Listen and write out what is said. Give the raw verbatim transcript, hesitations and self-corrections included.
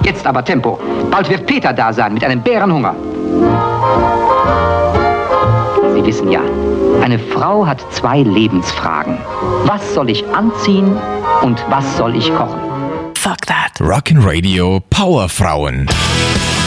Jetzt aber Tempo. Bald wird Peter da sein mit einem Bärenhunger. Sie wissen ja, eine Frau hat zwei Lebensfragen. Was soll ich anziehen und was soll ich kochen? Fuck that. Rockin' Radio Powerfrauen.